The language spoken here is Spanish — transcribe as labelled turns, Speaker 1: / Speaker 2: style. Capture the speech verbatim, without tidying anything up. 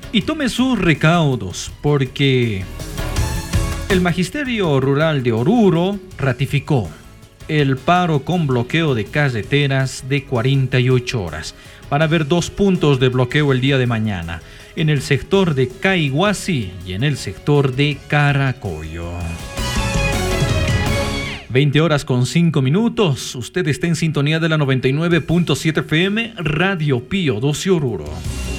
Speaker 1: y tome sus recaudos, porque el Magisterio Rural de Oruro ratificó el paro con bloqueo de carreteras de cuarenta y ocho horas. Van a haber dos puntos de bloqueo el día de mañana, en el sector de Caiguasi y en el sector de Caracollo. veinte horas con cinco minutos. Usted está en sintonía de la noventa y nueve punto siete F M, Radio Pío doce Oruro.